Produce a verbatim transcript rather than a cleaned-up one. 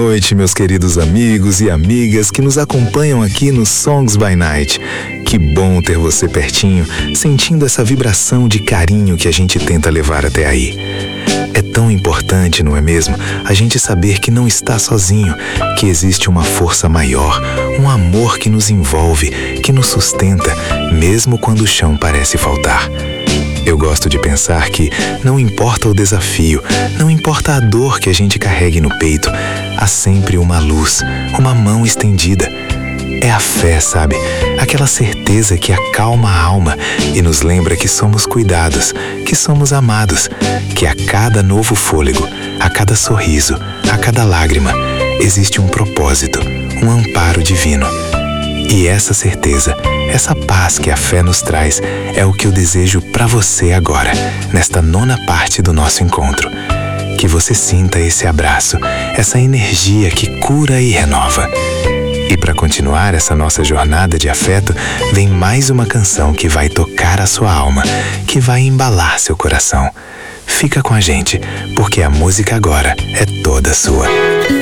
noite, meus queridos amigos e amigas que nos acompanham aqui no Songs by Night. Que bom ter você pertinho, sentindo essa vibração de carinho que a gente tenta levar até aí. É tão importante, não é mesmo? A gente saber que não está sozinho, que existe uma força maior, um amor que nos envolve, que nos sustenta, mesmo quando o chão parece faltar. Eu gosto de pensar que não importa o desafio, não importa a dor que a gente carregue no peito, há sempre uma luz, uma mão estendida. É a fé, sabe? Aquela certeza que acalma a alma e nos lembra que somos cuidados, que somos amados, que a cada novo fôlego, a cada sorriso, a cada lágrima, existe um propósito, um amparo divino. E essa certeza, essa paz que a fé nos traz, é o que eu desejo para você agora, nesta nona parte do nosso encontro. Que você sinta esse abraço, essa energia que cura e renova. E para continuar essa nossa jornada de afeto, vem mais uma canção que vai tocar a sua alma, que vai embalar seu coração. Fica com a gente, porque a música agora é toda sua.